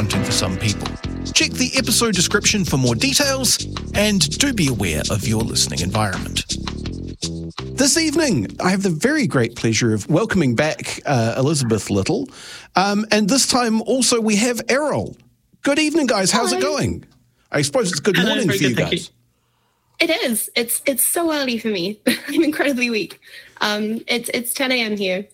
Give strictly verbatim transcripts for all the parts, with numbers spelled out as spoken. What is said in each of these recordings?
confronting for some people. Check the episode description for more details, and do be aware of your listening environment. This evening, I have the very great pleasure of welcoming back uh, Elizabeth Little, um, and this time also we have Errol. Good evening, guys. How's Hello. it going? I suppose it's good Hello, morning for very you good, thank guys. It is. It's it's so early for me. I'm incredibly weak. Um, it's it's ten a.m. here.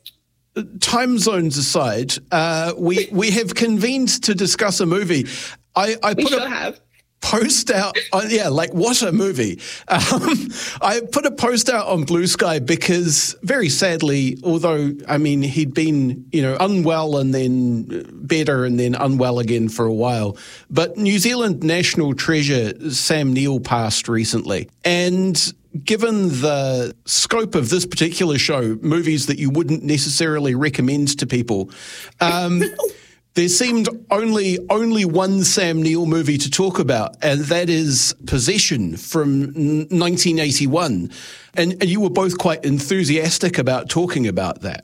Time zones aside, uh, we we have convened to discuss a movie. I, I We put sure a have. post out, uh, yeah, like what a movie. Um, I put a post out on Blue Sky because very sadly, although, I mean, he'd been, you know, unwell and then better and then unwell again for a while, but New Zealand national treasure Sam Neill passed recently. And given the scope of this particular show, movies that you wouldn't necessarily recommend to people, um, there seemed only only one Sam Neill movie to talk about, and that is Possession from nineteen eighty-one. And, and you were both quite enthusiastic about talking about that.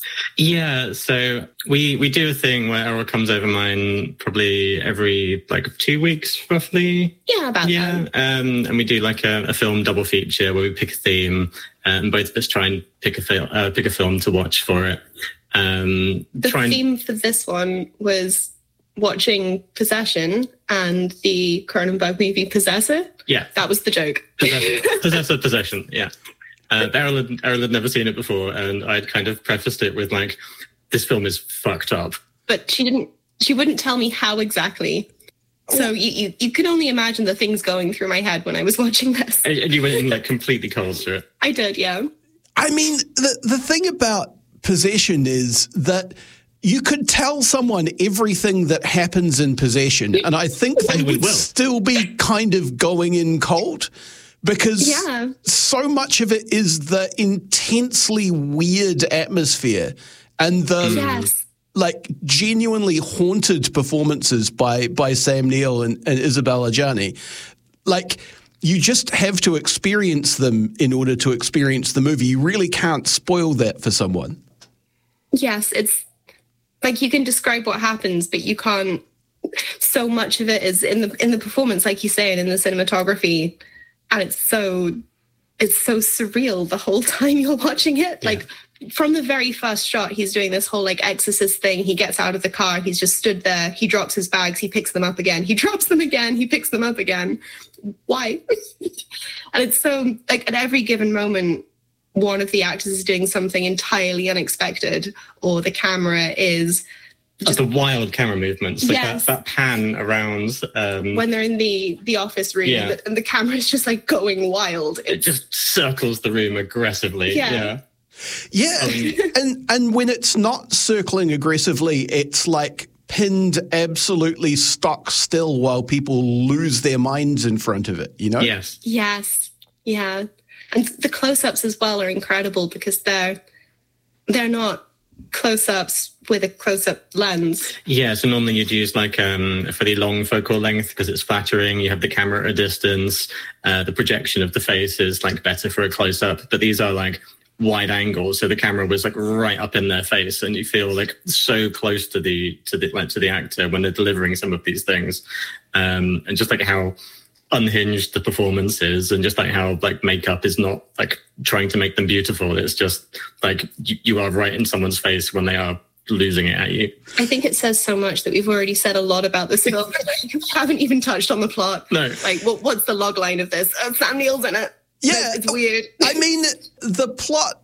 Yeah, so we we do a thing where Errol comes over mine probably every like two weeks, roughly. Yeah, about Yeah, that. um, and we do like a, a film double feature where we pick a theme, uh, and both of us try and pick a fil- uh, pick a film to watch for it. Um, The try and, theme for this one was watching Possession and the Cronenberg movie Possessor. yeah, That was the joke. possessor, possessor possession. Yeah, uh, Errol had, Errol had never seen it before, and I'd kind of prefaced it with like, "This film is fucked up." But she didn't. She wouldn't tell me how exactly. So you, you you can only imagine the things going through my head when I was watching this. And and you went in like completely cold to it. I did, yeah. I mean, the, the thing about Possession is that you could tell someone everything that happens in Possession, and I think they And we would will. still be kind of going in cold because Yeah. so much of it is the intensely weird atmosphere and the Yes. like genuinely haunted performances by by Sam Neill and, and Isabelle Adjani. Like, you just have to experience them in order to experience the movie. You really can't spoil that for someone. Yes, it's like you can describe what happens, but you can't. So much of it is in the in the performance, like you say, and in the cinematography, and it's so it's so surreal the whole time you're watching it. Yeah. Like from the very first shot, he's doing this whole like exorcist thing. He gets out of the car, he's just stood there. He drops his bags, he picks them up again. He drops them again, he picks them up again. Why? And it's so like at every given moment, one of the actors is doing something entirely unexpected, or the camera is Just, the wild camera movements, like Yes. that, that pan around. Um, when they're in the the office room, Yeah. and the camera is just like going wild. it just circles the room aggressively. Yeah. Yeah. Yeah, Um, and and when it's not circling aggressively, it's like pinned absolutely stock still while people lose their minds in front of it, you know? Yes. Yes, yeah, and the close-ups as well are incredible because they're they're not close-ups with a close-up lens. Yeah. So normally you'd use like um, a fairly long focal length because it's flattering. You have the camera at a distance. Uh, the projection of the face is like better for a close up. But these are like wide angles, so the camera was like right up in their face, and you feel like so close to the to the like to the actor when they're delivering some of these things, um, and just like how unhinged the performance is, and just like how like makeup is not like trying to make them beautiful. It's just like you, you are right in someone's face when they are losing it at you. I think it says so much that we've already said a lot about this film. We haven't even touched on the plot. No. Like, what, what's the log line of this? Oh, Sam Neill's in it. Yeah. It's weird. I mean, the plot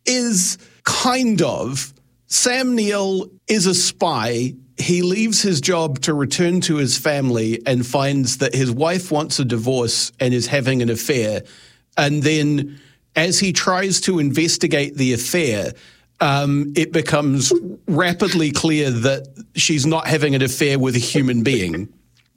is kind of Sam Neill is a spy. He leaves his job to return to his family and finds that his wife wants a divorce and is having an affair. And then as he tries to investigate the affair, um, it becomes rapidly clear that she's not having an affair with a human being.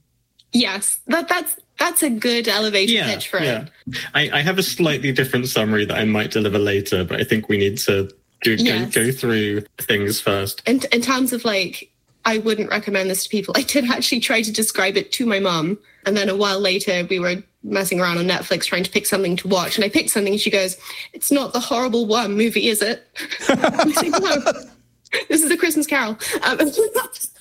Yes, that, that's that's a good elevator Yeah, pitch for yeah. it. I, I have a slightly different summary that I might deliver later, but I think we need to do, Yes. go, go through things first. In, in terms of like, I wouldn't recommend this to people. I did actually try to describe it to my mum. And then a while later, we were messing around on Netflix trying to pick something to watch. And I picked something and she goes, "It's not the horrible worm movie, is it?" I was like, "No, this is A Christmas Carol." Um,